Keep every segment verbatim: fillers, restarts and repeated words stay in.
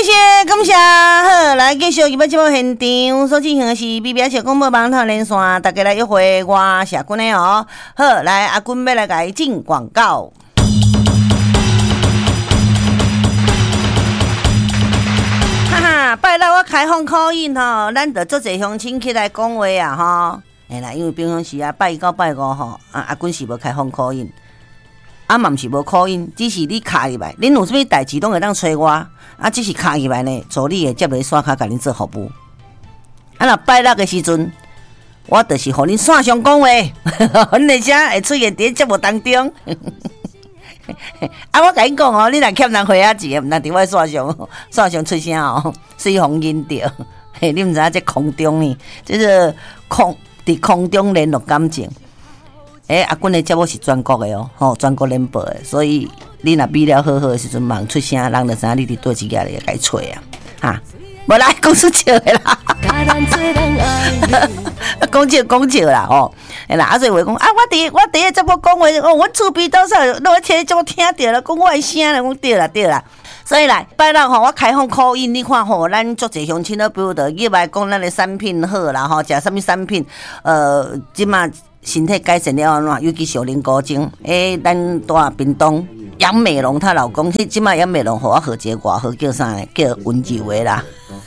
谢谢，感谢。好，来继续今摆节目现场所进行的是 B B S 广播网络连线，大家来约会我社君的哦。好，来阿君要来甲伊进广告。哈哈，拜六我开放考印吼，咱着做侪乡亲起来讲话啊吼。哎啦，因为平常时啊拜一到拜五吼，啊阿君是无开放考印。啊，嘛毋是无考因，只是你卡入来，恁有啥物代志拢会当找我，啊，只是卡入来呢，助理会接落刷卡，甲恁做服务。啊，若拜六的时阵，我就是互恁线上讲话，阮的声会出现伫节目当中。啊，我甲恁讲哦，你若欠人花仔钱，毋通伫我线上线上出声哦，随风引着。嘿，你毋知影这空中呢，这是空伫空中联络感情。诶、欸，阿君的节目是全国的哦，吼，全国联播的，所以你若比了好好的时阵，忙出声，人就知影你伫倒一家咧该找啊，哈，无来讲出笑的啦，讲笑讲笑啦，哦，哎啦，啊所以话讲啊，我第我第一节目讲话，哦，我厝边多少，我听节目听到了，讲我的声啦，讲对啦对啦，所以来拜六吼，我开放call in，你看吼，咱足侪乡亲都比如着入来讲咱的产品好啦，吼，食啥物产品，呃，即马。身体改善了安怎？尤其小林高精，诶、欸，咱住屏东杨美龙她老公，迄即摆杨美龙互我号一个外号叫啥呢？叫温柔的啦。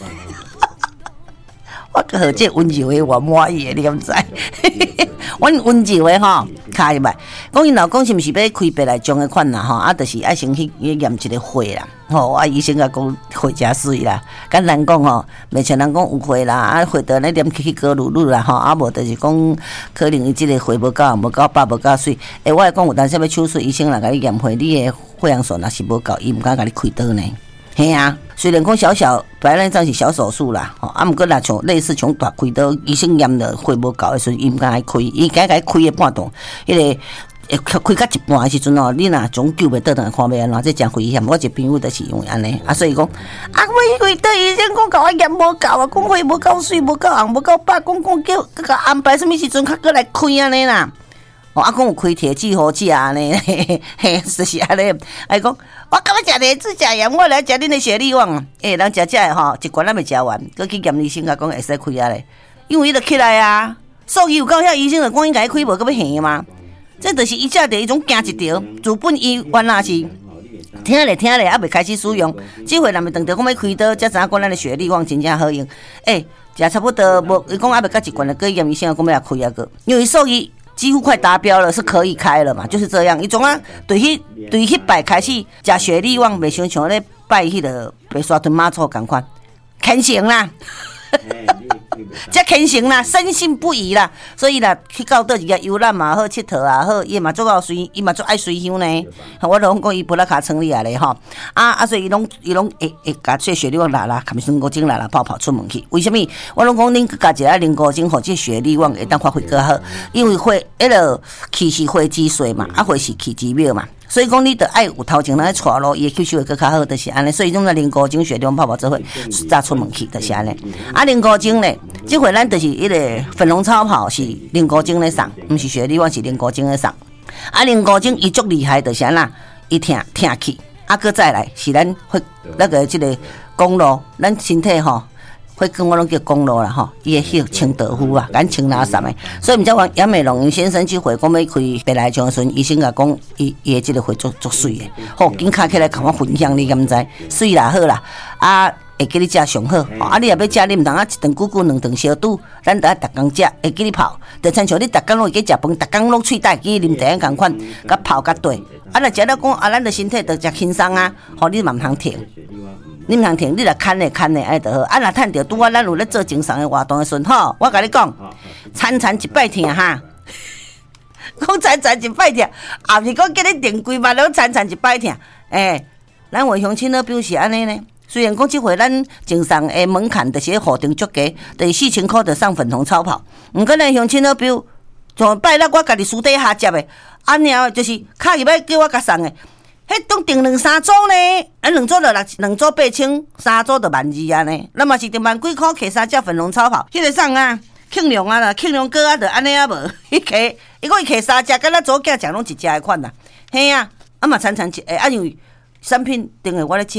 我个号这温柔的我满意的，你敢知？阮温柔的吼，卡入来，讲因老公是毋是要开别来种的款啦？吼，啊，就是爱先去验一个血啦。吼、哦，啊，医生甲讲血真水啦，简单讲吼，袂像人讲有血啦，啊，血得那点起起高噜噜啦，吼，啊，无就是讲可能伊即个血无够，无够饱，无够水。诶、欸，我来讲有当时要手术，医生来甲你验血，你的血氧素若是无够，伊毋敢甲你开刀呢。嘿啊，虽然讲小小，本来算是小手术啦，吼，啊，毋过若像类似像大开刀，医生验了血无够的时候，伊毋敢来开，伊敢甲开的半段，迄、那个。会开到一半的时阵哦，你若总救袂倒转来看要安怎，这真危险。我一个朋友就是因为安尼，啊，所以讲啊，我以为对医生讲甲我验无够啊，讲血无够水，无够红，无够饱，讲讲叫甲安排什么时阵较过来开安尼啦。哦，啊，讲有开铁剂好食安尼，嘿嘿，就是安尼。啊，讲我感觉食荔枝食盐，我来食恁的雪莉网啊。诶、欸，人食食的吼，一罐还袂食完，佮去验医生甲讲会使开啊咧，因为伊就起来啊。所以有够遐医生就讲应该开，无佮要现嘛。这就是伊只第一种行一条，自本伊原来是听咧听咧，还未开始使用。这回若未等到讲要开刀，才知影讲咱的血力旺真正好用。诶、欸，食差不多无，伊讲还未甲一罐了，个验医生讲要来开啊个，因为所以几乎快达标了，是可以开了嘛，就是这样。伊总啊，对迄对迄摆开始食血力旺，袂像像咧拜迄个白沙屯妈祖共款，虔诚啦。这虔诚啦，深信不疑啦，所以啦，去到倒一个游览嘛好，佚佗啊好，伊嘛做到随，伊嘛做爱随香呢。我拢讲伊布拉卡成立啊咧吼，啊啊，所以伊拢伊拢会会甲这雪莉旺拿啦，含酸果精拿啦，泡泡出门去。为什么？我拢讲恁加一个零果精，或者雪莉旺会当发挥更好，因为血迄个气是血之水嘛，啊血是气之庙嘛。所以讲，你得爱有头前人来带路，伊吸收会更较好，就是安尼。所以种个零果精、雪莉旺泡泡做伙，早出门去就是安尼。啊，零果精咧，这回咱就是迄个粉红超跑是零果精咧送，毋是雪莉旺是零果精咧送。啊，零果精伊足厉害，就是安啦，伊疼疼气，啊，搁再来是咱会那个即个公路，咱身体吼。会跟我拢叫公路啦吼，伊会迄清道夫啊，咱清垃圾的。所以毋知杨杨美龙先生去回讲要开白来江村，医生甲讲伊伊的即个会足足水的，好，紧卡起来甲我分享，你敢知？水啦好啦，啊会给你食上好，啊你若要食，你毋通啊一顿久久两顿小肚，咱得逐工食，会给你泡，就亲像你逐工拢会去食饭，逐工拢喙带去啉茶共款，甲泡甲对，啊若食了讲啊，咱的身体着食轻松啊，好你嘛毋通停。你毋通停，你若牵咧牵咧，爱就好。啊，若趁着拄啊，咱有咧做精神的活动的时阵，吼，我甲你讲，餐餐一摆疼哈，讲餐餐一摆疼，也毋是讲叫你定规嘛，拢餐餐一摆疼。诶、欸，咱为乡亲都表示安尼呢。虽然讲即回咱精神的门槛就是户定足低，就是四千块就送粉红超跑。毋过咱乡亲都表，像拜六我家己私底下接的，啊，然后就是卡入来叫我甲送的。迄种订两三组呢，啊两组就六两组八千，三组就万二啊呢。那么是定万几块摕三只粉红超跑，迄、那个送啊，庆良啊啦，庆良哥啊，就安尼啊无，伊摕，伊讲伊摕三只，敢若左囝食拢一只的款啦。嘿啊，啊嘛餐餐一，诶、欸，啊因为产品订的我咧食，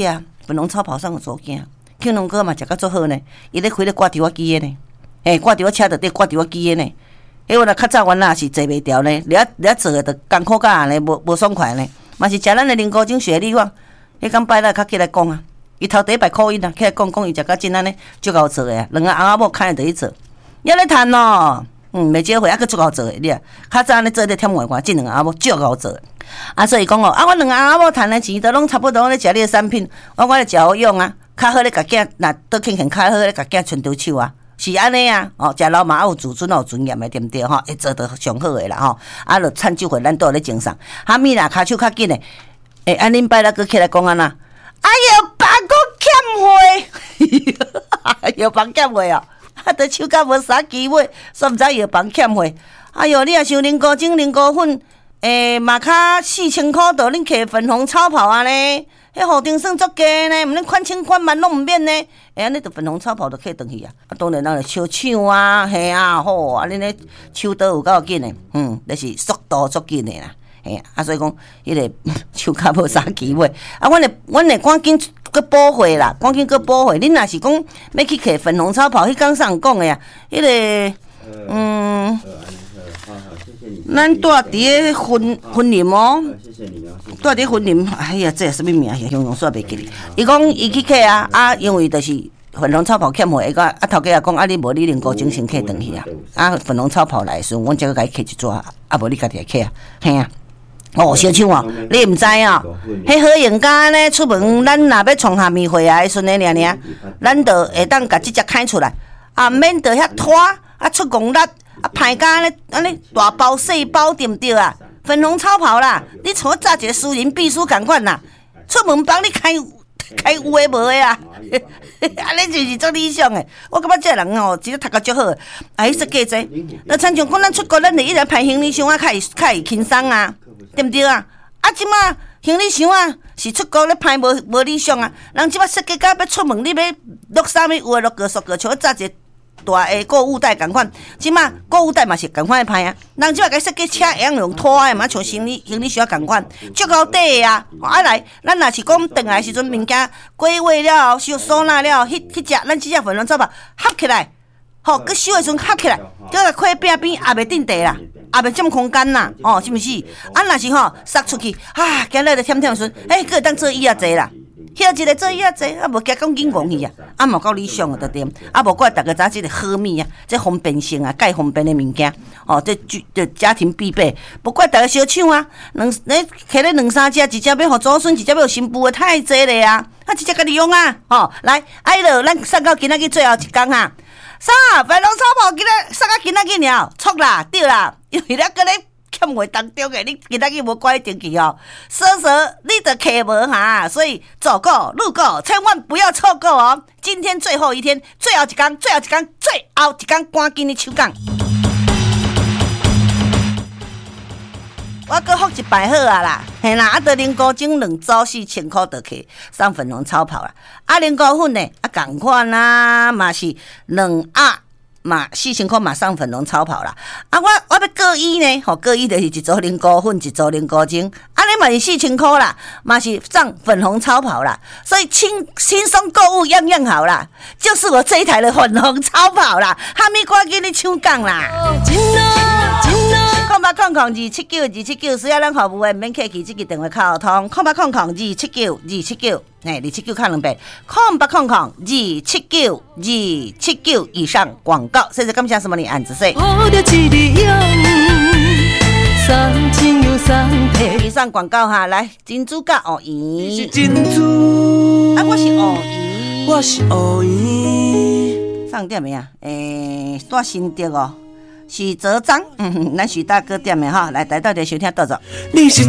粉红超跑上有做囝，庆隆哥嘛食甲足好呢，伊咧开咧挂伫我机的呢，诶，挂伫我车顶挂伫我机的呢。迄我若较早原来是坐袂调呢，了了做诶，着艰苦甲安尼，无无爽快呢。嘛是食咱诶林高精血力旺，迄讲摆来较起来讲啊，伊头第一摆考伊啦，起来讲讲伊食甲真安尼，足够做诶啊，两个翁仔某看着去做，也咧趁咯。嗯，袂少岁还佫足够做诶，你啊，较早安尼做咧忝外看，即两个翁仔某足够做。啊，所以讲哦，啊，我两个翁仔某趁诶钱，都拢差不多咧食你诶产品，我我咧食好用啊，较好咧甲囝，若倒轻轻较好咧甲囝伸着手啊。是安尼啊，哦，食老嘛有自尊有尊严的，对毋对吼？会做得上好的啦吼，啊，就趁酒会咱都有咧精神。哈咪啦，骹手较紧的，诶，安恁摆啦，佫起来讲安那？哎哟，房佫欠货，哎哟，房欠货哦，啊，都手甲无啥机会，煞毋知药房欠货。哎哟，你若想啉高精、啉高粉，诶，嘛较四千箍，就恁摕粉红超跑啊呢？迄号定算足价呢，毋恁款清款慢拢毋免呢。哎，安尼就粉红超跑就客转去啊！啊，当然咱就烧抢啊，嘿啊，好啊，恁咧手刀有够紧的，嗯，就是速度足紧的啦，嘿啊，所以讲迄个手骹无啥机会。啊，阮会阮会赶紧搁补货啦，赶紧搁补货。恁若是讲要去摕粉红超跑，迄工上讲的啊，迄个嗯。咱住伫咧婚婚林哦，住伫婚林，哎呀，这什么名？形容煞袂记哩。伊讲伊去客啊，啊，因为就是粉红超跑欠货，伊讲啊头家也讲啊，你无你零五精神客转去啊，啊粉红超跑来时，阮才个甲伊客一撮，啊无你家己来客啊，嘿啊。哦，小青哦，你毋知哦，迄好用家呢，出门咱若要创下面会啊，时阵呢，尔尔，咱就会当甲即只开出来，啊，免得遐拖啊出公力。啊，歹甲咧，安尼大包细包对毋对啊？粉红超跑啦，你像我炸一个私人秘书共款啦，出门帮你开开有诶无诶啊？安尼就是足理想诶。我感觉这人吼，真正读甲足好，啊，迄设计者，那亲像讲咱出国，咱就一直排行李箱啊，较会较会轻松啊，对毋对啊？啊，即马行李箱啊，是出国咧排无无理想啊。人即马设计甲要出门，你要落啥物有诶落个塑个，像我炸一个。大诶购物袋共款，即马购物袋嘛是共款诶歹啊。人即马甲设计车会用拖诶嘛，像行李行李箱共款，足够底诶啊。啊来，咱若是讲转来时阵物件归位了后，收收纳了，迄迄只咱即只粉红超跑合起来，吼，佮收诶时阵合起来，佮来开边边也袂定地啦，也袂占空间啦，哦，是毋是？啊，若是吼塞出去，啊，今日就忝忝时阵，诶，佮会当做椅仔坐啦。遐一个做伊啊坐，啊无惊讲紧戆去啊，啊嘛够理想啊，对点，啊无怪逐个早即个好物啊，这方便性啊，介方便的物件，哦，这这家庭必备，不怪逐个小抢啊，两你摕咧两三只，一只要互祖孙，一只要互新妇的太济咧啊，啊一只甲你用啊，哦，来，哎落，咱送到今仔日最后一工啊，啥？粉红超跑今仔送到今仔日了，错啦，对啦，因为咱搁咧。欠货当中诶，你今仔日无关进去哦，说说你的客无哈，所以走过路过千万不要错过哦。今天最后一天，最后一天，最后一天，最后一天，赶紧的抽奖。我搁复一摆好啊啦，嘿啦，啊，得零高精两组四千块就去送粉红超跑啦，啊，零高粉呢，啊，共款啦，嘛是两盒。嘛四千块嘛送粉红超跑啦，啊我我要各一呢，吼各一就是一组零高粉，一组零高精，啊你嘛是四千块啦，嘛是送粉红超跑啦，所以轻轻松购物样样好啦，就是我这一台的粉红超跑啦，哈咪赶紧你抢讲啦！空八空空二七九二七九，需要咱服务的免客气，这个电话卡通空八空空二七九二七九，哎，二七九看两遍，空八空空二七九二七九以上广告，谢谢感谢什么你按子说。以上广告哈，来珍珠甲鳄鱼。你是珍珠，啊，我是鳄鱼，我是鳄鱼。上点没啊？诶，带新的哦。许哲章，嗯，咱许大哥点的哈，来台到底收听到着。